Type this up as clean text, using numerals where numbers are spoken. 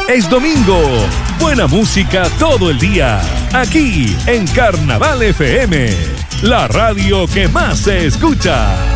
Es domingo. Buena música todo el día. Aquí en Carnaval FM. La radio que más se escucha.